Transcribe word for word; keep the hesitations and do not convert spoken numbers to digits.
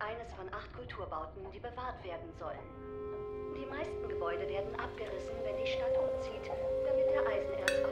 eines von acht Kulturbauten, die bewahrt werden sollen. Die meisten Gebäude werden abgerissen, wenn die Stadt umzieht, damit der Eisenerz